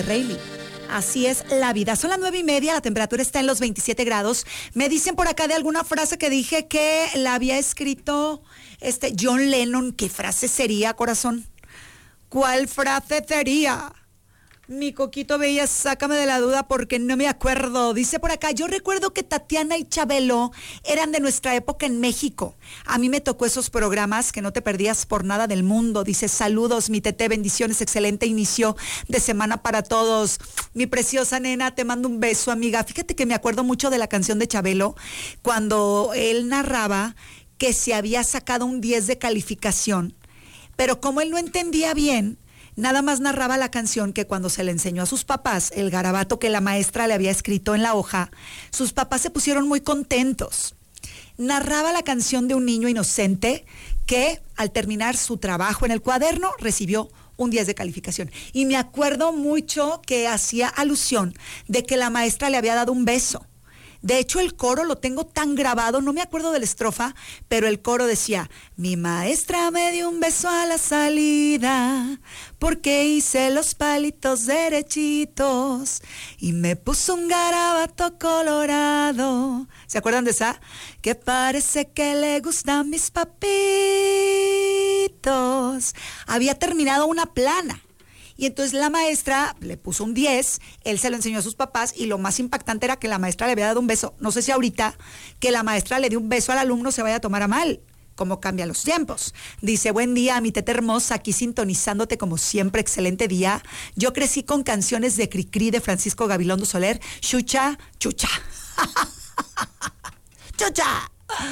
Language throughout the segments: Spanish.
Rayleigh. Así es la vida. Son las 9:30, la temperatura está en los 27 grados. Me dicen por acá de alguna frase que dije que la había escrito John Lennon. ¿Qué frase sería, corazón? ¿Cuál frase sería? Mi Coquito Bella, sácame de la duda porque no me acuerdo. Dice por acá, yo recuerdo que Tatiana y Chabelo eran de nuestra época en México. A mí me tocó esos programas que no te perdías por nada del mundo. Dice, saludos, mi Tete, bendiciones, excelente inicio de semana para todos. Mi preciosa nena, te mando un beso, amiga. Fíjate que me acuerdo mucho de la canción de Chabelo cuando él narraba que se había sacado un 10 de calificación, pero como él no entendía bien, nada más narraba la canción que cuando se le enseñó a sus papás el garabato que la maestra le había escrito en la hoja, sus papás se pusieron muy contentos. Narraba la canción de un niño inocente que al terminar su trabajo en el cuaderno recibió un 10 de calificación. Y me acuerdo mucho que hacía alusión de que la maestra le había dado un beso. De hecho, el coro lo tengo tan grabado, no me acuerdo de la estrofa, pero el coro decía, mi maestra me dio un beso a la salida, porque hice los palitos derechitos, y me puso un garabato colorado. ¿Se acuerdan de esa? Que parece que le gustan mis papitos. Había terminado una plana. Y entonces la maestra le puso un 10, él se lo enseñó a sus papás y lo más impactante era que la maestra le había dado un beso. No sé si ahorita que la maestra le dio un beso al alumno se vaya a tomar a mal. Cómo cambian los tiempos. Dice, buen día, mi Tete hermosa, aquí sintonizándote como siempre, excelente día. Yo crecí con canciones de Cricri de Francisco Gabilondo Soler. Chucha, chucha. Chucha.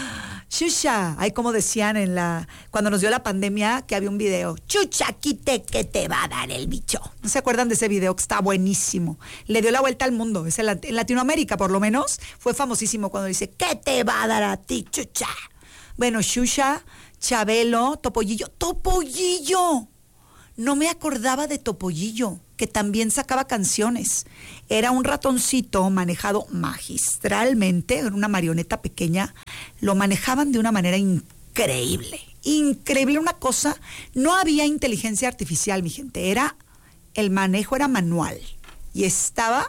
Chucha, ahí como decían cuando nos dio la pandemia, que había un video, chucha, quite que te va a dar el bicho. ¿No se acuerdan de ese video que está buenísimo? Le dio la vuelta al mundo, en Latinoamérica por lo menos, fue famosísimo cuando dice, ¿qué te va a dar a ti, chucha? Bueno, Xuxa, Chabelo, Topollillo, ¡Topollillo! No me acordaba de Topollillo, que también sacaba canciones. Era un ratoncito manejado magistralmente, era una marioneta pequeña. Lo manejaban de una manera increíble. Increíble, una cosa. No había inteligencia artificial, mi gente. El manejo era manual. Y estaba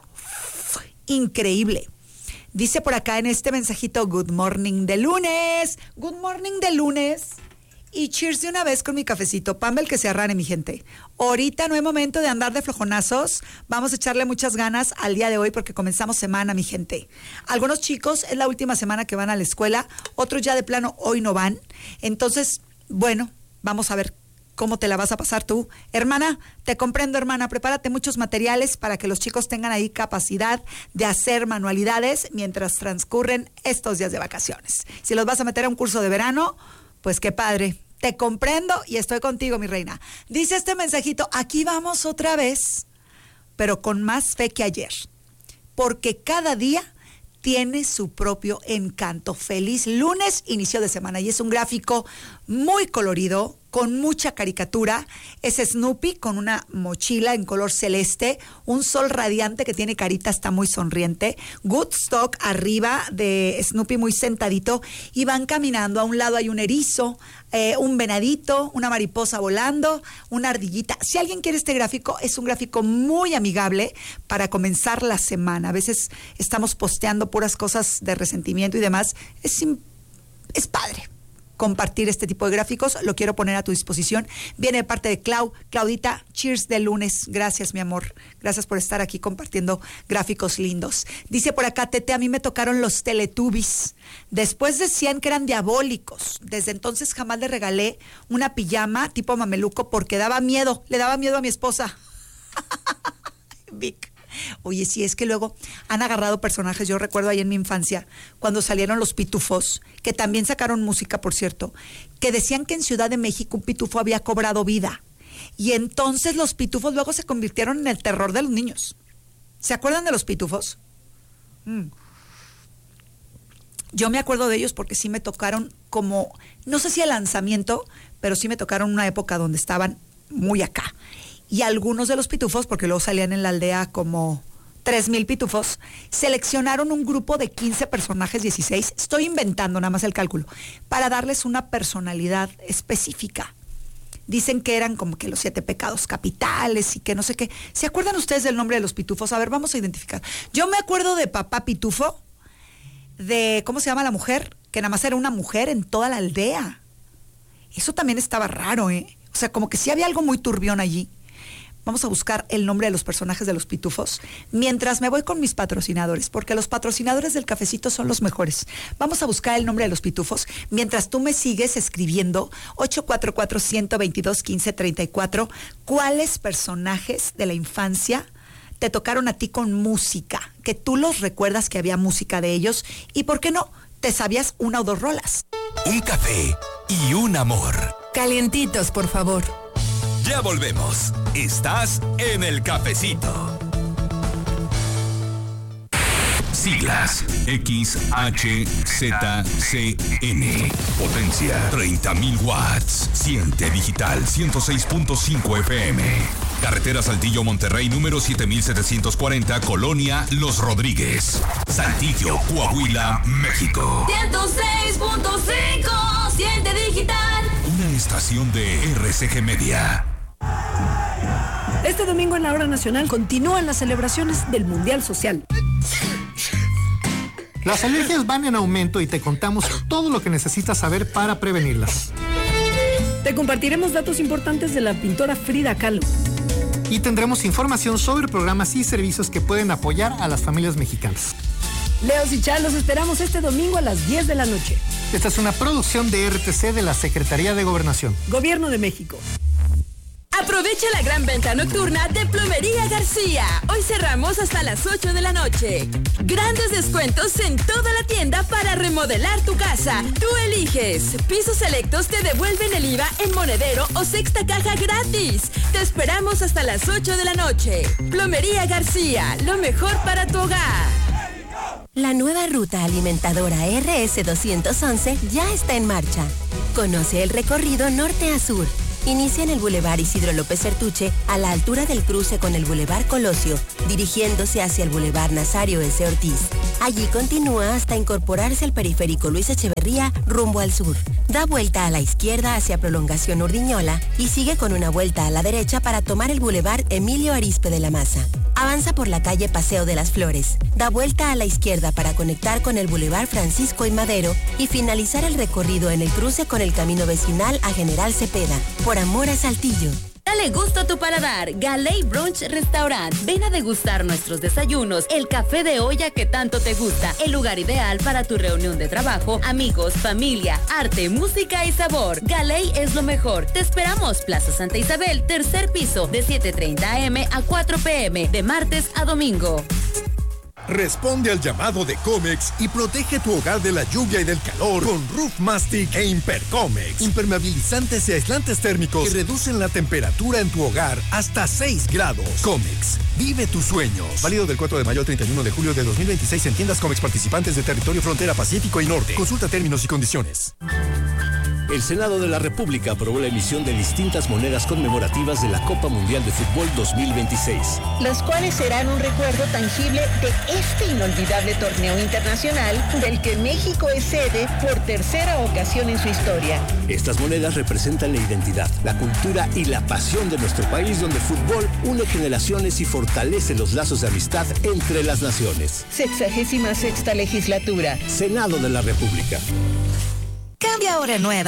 increíble. Dice por acá en este mensajito, good morning de lunes. Good morning de lunes. Y cheers de una vez con mi cafecito. Pambel que se arrane, mi gente. Ahorita no hay momento de andar de flojonazos. Vamos a echarle muchas ganas al día de hoy porque comenzamos semana, mi gente. Algunos chicos es la última semana que van a la escuela. Otros ya de plano hoy no van. Entonces, bueno, vamos a ver cómo te la vas a pasar tú. Hermana, te comprendo, hermana. Prepárate muchos materiales para que los chicos tengan ahí capacidad de hacer manualidades mientras transcurren estos días de vacaciones. Si los vas a meter a un curso de verano, pues qué padre. Te comprendo y estoy contigo, mi reina. Dice este mensajito, aquí vamos otra vez, pero con más fe que ayer, porque cada día tiene su propio encanto. Feliz lunes, inicio de semana. Y es un gráfico muy colorido, con mucha caricatura. Es Snoopy con una mochila en color celeste, un sol radiante que tiene carita, está muy sonriente. Woodstock arriba de Snoopy muy sentadito y van caminando. A un lado hay un erizo, un venadito, una mariposa volando, una ardillita. Si alguien quiere este gráfico, es un gráfico muy amigable para comenzar la semana. A veces estamos posteando puras cosas de resentimiento y demás. Es padre compartir este tipo de gráficos, lo quiero poner a tu disposición. Viene de parte de Claudita, cheers de lunes. Gracias, mi amor. Gracias por estar aquí compartiendo gráficos lindos. Dice por acá, Tete, a mí me tocaron los Teletubbies. Después decían que eran diabólicos. Desde entonces jamás le regalé una pijama tipo mameluco porque le daba miedo a mi esposa. Vic. Oye, sí, es que luego han agarrado personajes. Yo recuerdo ahí en mi infancia, cuando salieron los pitufos, que también sacaron música, por cierto, que decían que en Ciudad de México un pitufo había cobrado vida. Y entonces los pitufos luego se convirtieron en el terror de los niños. ¿Se acuerdan de los pitufos? Yo me acuerdo de ellos porque sí me tocaron como, no sé si el lanzamiento, pero sí me tocaron una época donde estaban muy acá. Y algunos de los pitufos, porque luego salían en la aldea como 3,000 pitufos, seleccionaron un grupo de 15 personajes, 16, estoy inventando nada más el cálculo, para darles una personalidad específica. Dicen que eran como que los 7 pecados capitales y que no sé qué. ¿Se acuerdan ustedes del nombre de los pitufos? A ver, vamos a identificar. Yo me acuerdo de Papá Pitufo, de, ¿cómo se llama la mujer? Que nada más era una mujer en toda la aldea. Eso también estaba raro, ¿eh? O sea, como que sí había algo muy turbión allí. Vamos a buscar el nombre de los personajes de los pitufos mientras me voy con mis patrocinadores, porque los patrocinadores del cafecito son los mejores. Vamos a buscar el nombre de los pitufos mientras tú me sigues escribiendo 844-122-1534. ¿Cuáles personajes de la infancia te tocaron a ti con música? Que tú los recuerdas que había música de ellos y, ¿por qué no? ¿Te sabías 1 o 2 rolas? Un café y un amor. Calientitos, por favor. Ya volvemos. Estás en el cafecito. Siglas XHZCN. Potencia 30.000 watts. Siente digital 106.5 FM. Carretera Saltillo Monterrey número 7740, Colonia Los Rodríguez. Saltillo, Coahuila, México. 106.5. Siente digital. Una estación de RCG Media. Este domingo en la Hora Nacional continúan las celebraciones del Mundial Social. Las alergias van en aumento y te contamos todo lo que necesitas saber para prevenirlas. Te compartiremos datos importantes de la pintora Frida Kahlo. Y tendremos información sobre programas y servicios que pueden apoyar a las familias mexicanas. Leos y Char, los esperamos este domingo a las 10 de la noche. Esta es una producción de RTC de la Secretaría de Gobernación. Gobierno de México. Aprovecha la gran venta nocturna de Plomería García. Hoy cerramos hasta las 8 de la noche. Grandes descuentos en toda la tienda para remodelar tu casa. Tú eliges. Pisos selectos te devuelven el IVA en monedero o sexta caja gratis. Te esperamos hasta las 8 de la noche. Plomería García, lo mejor para tu hogar. La nueva ruta alimentadora RS211 ya está en marcha. Conoce el recorrido norte a sur. Inicia en el Boulevard Isidro López Sertuche, a la altura del cruce con el Boulevard Colosio, dirigiéndose hacia el Boulevard Nazario S. Ortiz. Allí continúa hasta incorporarse al periférico Luis Echeverría, rumbo al sur. Da vuelta a la izquierda hacia Prolongación Urdiñola y sigue con una vuelta a la derecha para tomar el Boulevard Emilio Arizpe de la Maza. Avanza por la calle Paseo de las Flores, da vuelta a la izquierda para conectar con el Boulevard Francisco y Madero y finalizar el recorrido en el cruce con el camino vecinal a General Cepeda, por amor a Saltillo. Dale gusto a tu paladar. Galey Brunch Restaurant. Ven a degustar nuestros desayunos, el café de olla que tanto te gusta, el lugar ideal para tu reunión de trabajo, amigos, familia, arte, música y sabor. Galey es lo mejor. Te esperamos, Plaza Santa Isabel, 3er piso, de 7:30 am a 4 pm, de martes a domingo. Responde al llamado de Comex y protege tu hogar de la lluvia y del calor con Roof Mastic e Impercomex. Impermeabilizantes y aislantes térmicos que reducen la temperatura en tu hogar hasta 6 grados. Comex, vive tus sueños. Válido del 4 de mayo al 31 de julio de 2026 en tiendas Comex participantes de territorio frontera Pacífico y Norte. Consulta términos y condiciones. El Senado de la República aprobó la emisión de distintas monedas conmemorativas de la Copa Mundial de Fútbol 2026. Las cuales serán un recuerdo tangible de este inolvidable torneo internacional del que México es sede por 3ª ocasión en su historia. Estas monedas representan la identidad, la cultura y la pasión de nuestro país, donde el fútbol une generaciones y fortalece los lazos de amistad entre las naciones. 66ª legislatura. Senado de la República. Cambia ahora nueva.